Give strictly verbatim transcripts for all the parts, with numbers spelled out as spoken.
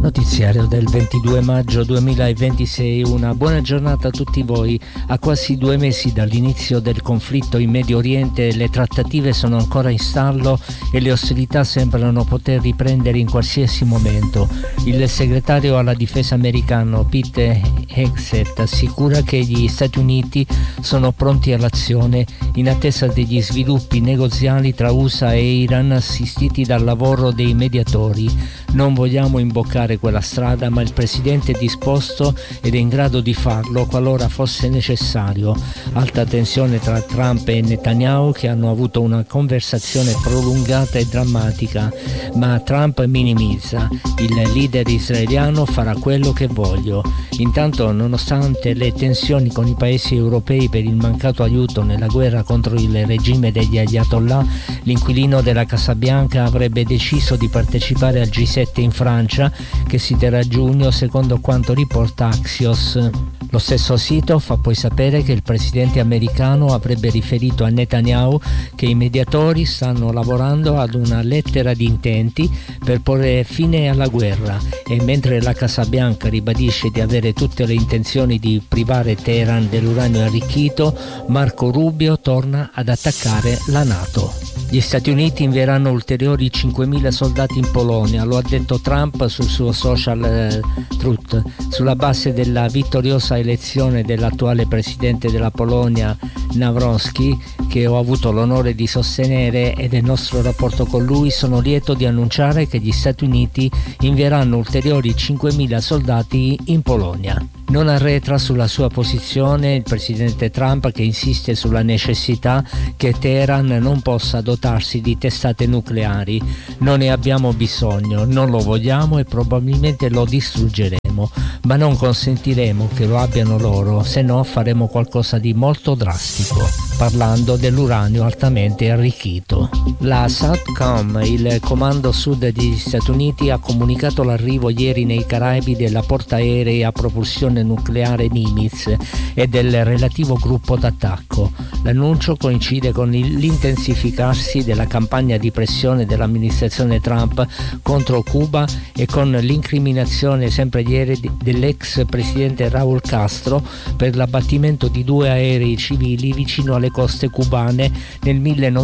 Notiziario del ventidue maggio duemilaventisei, una buona giornata a tutti voi. A quasi due mesi dall'inizio del conflitto in Medio Oriente, le trattative sono ancora in stallo e le ostilità sembrano poter riprendere in qualsiasi momento. Il segretario alla difesa americano Pete Hegseth assicura che gli Stati Uniti sono pronti all'azione in attesa degli sviluppi negoziali tra U S A e Iran assistiti dal lavoro dei mediatori. Non vogliamo imboccare quella strada, ma il presidente è disposto ed è in grado di farlo qualora fosse necessario. Alta tensione tra Trump e Netanyahu, che hanno avuto una conversazione prolungata e drammatica, ma Trump minimizza. Il leader israeliano farà quello che voglio. Intanto, nonostante le tensioni con i paesi europei per il mancato aiuto nella guerra contro il regime degli Ayatollah, l'inquilino della Casa Bianca avrebbe deciso di partecipare al G sette in Francia, che si terrà a giugno, secondo quanto riporta Axios. Lo stesso sito fa poi sapere che il presidente americano avrebbe riferito a Netanyahu che i mediatori stanno lavorando ad una lettera di intenti per porre fine alla guerra, e mentre la Casa Bianca ribadisce di avere tutte le intenzioni di privare Teheran dell'uranio arricchito, Marco Rubio torna ad attaccare la NATO. Gli Stati Uniti invieranno ulteriori cinquemila soldati in Polonia, lo ha detto Trump sul suo social eh, Truth, sulla base della vittoriosa elezione dell'attuale presidente della Polonia Nawrocki, che ho avuto l'onore di sostenere, e del nostro rapporto con lui. Sono lieto di annunciare che gli Stati Uniti invieranno ulteriori cinquemila soldati in Polonia. Non arretra sulla sua posizione il presidente Trump, che insiste sulla necessità che Teheran non possa dotarsi di testate nucleari. Non ne abbiamo bisogno, non lo vogliamo e probabilmente lo distruggeremo, ma non consentiremo che lo abbiano loro, se no faremo qualcosa di molto drastico, parlando dell'uranio altamente arricchito. La SOUTHCOM, il comando sud degli Stati Uniti, ha comunicato l'arrivo ieri nei Caraibi della portaerei a propulsione nucleare Nimitz e del relativo gruppo d'attacco. L'annuncio coincide con l'intensificarsi della campagna di pressione dell'amministrazione Trump contro Cuba e con l'incriminazione sempre ieri dell'ex presidente Raúl Castro per l'abbattimento di due aerei civili vicino alle coste cubane nel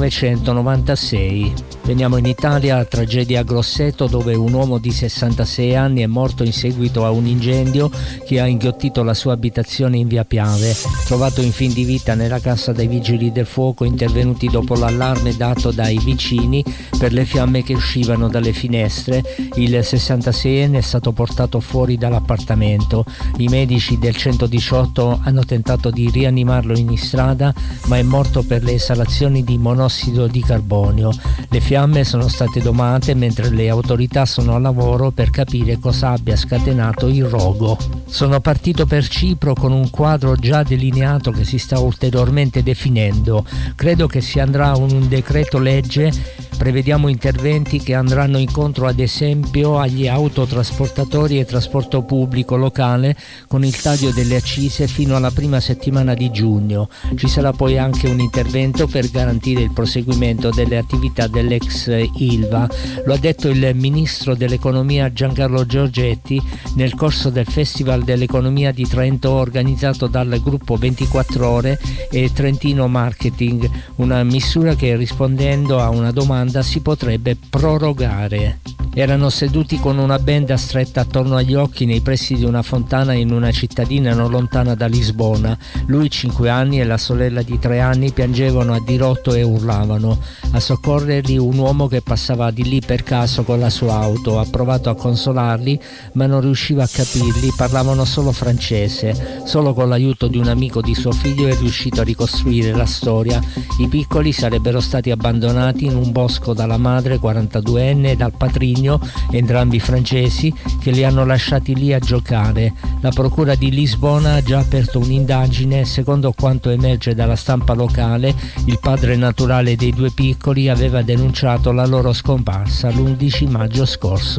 millenovecentonovantasei. Veniamo in Italia, tragedia a Grosseto, dove un uomo di sessantasei anni è morto in seguito a un incendio che ha inghiottito la sua abitazione in via Piave. Trovato in fin di vita nella casa dai vigili del fuoco intervenuti dopo l'allarme dato dai vicini per le fiamme che uscivano dalle finestre, il sessantaseienne è stato portato fuori dall'appartamento. I medici del centodiciotto hanno tentato di rianimarlo in strada, ma è morto per le esalazioni di monossido di carbonio. Le fiamme sono state domate mentre le autorità sono al lavoro per capire cosa abbia scatenato il rogo. Sono partito per Cipro con un quadro già delineato che si sta ulteriormente definendo. Credo che si andrà a un decreto legge. Prevediamo interventi che andranno incontro ad esempio agli autotrasportatori e trasporto pubblico locale, con il taglio delle accise fino alla prima settimana di giugno. Ci sarà poi anche un intervento per garantire il proseguimento delle attività dell'ex Ilva. Lo ha detto il ministro dell'economia Giancarlo Giorgetti nel corso del Festival dell'Economia di Trento organizzato dal gruppo ventiquattro ore e Trentino Marketing, una misura che, rispondendo a una domanda, si potrebbe prorogare. Erano seduti con una benda stretta attorno agli occhi nei pressi di una fontana in una cittadina non lontana da Lisbona. Lui, cinque anni, e la sorella di tre anni piangevano a dirotto e urlavano. A soccorrerli un uomo che passava di lì per caso con la sua auto. Ha provato a consolarli, ma non riusciva a capirli, parlavano solo francese. Solo con l'aiuto di un amico di suo figlio è riuscito a ricostruire la storia. I piccoli sarebbero stati abbandonati in un bosco dalla madre quarantaduenne e dal patrigno, entrambi francesi, che li hanno lasciati lì a giocare. La procura di Lisbona ha già aperto un'indagine. Secondo quanto emerge dalla stampa locale, il padre naturale dei due piccoli aveva denunciato la loro scomparsa l'undici maggio scorso.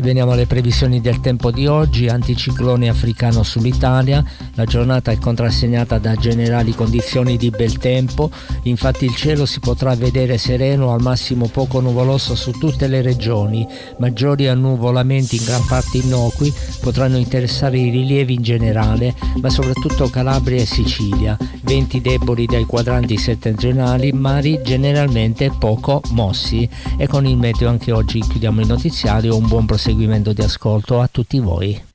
Veniamo alle previsioni del tempo di oggi. Anticiclone africano sull'Italia. La giornata è contrassegnata da generali condizioni di bel tempo, infatti il cielo si potrà vedere sereno, al massimo poco nuvoloso su tutte le regioni. Maggiori annuvolamenti in gran parte innocui potranno interessare i rilievi in generale, ma soprattutto Calabria e Sicilia. Venti deboli dai quadranti settentrionali, mari generalmente poco mossi. E con il meteo anche oggi chiudiamo il notiziario. Un buon proseguimento di ascolto a tutti voi.